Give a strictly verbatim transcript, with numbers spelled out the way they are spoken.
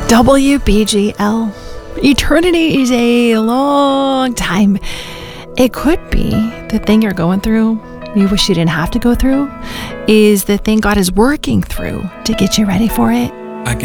W B G L. Eternity is a long time. It could be the thing you're going through, you wish you didn't have to go through, is the thing God is working through to get you ready for it.